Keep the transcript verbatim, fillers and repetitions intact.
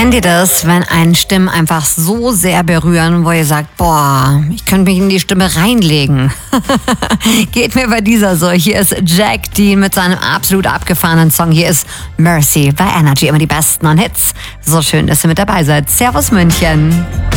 Kennt ihr das, wenn einen Stimmen einfach so sehr berühren, wo ihr sagt, boah, ich könnte mich in die Stimme reinlegen? Geht mir bei dieser so. Hier ist Jack Dean mit seinem absolut abgefahrenen Song. Hier ist Mercy bei Energy. Immer die besten Hits. So schön, dass ihr mit dabei seid. Servus München.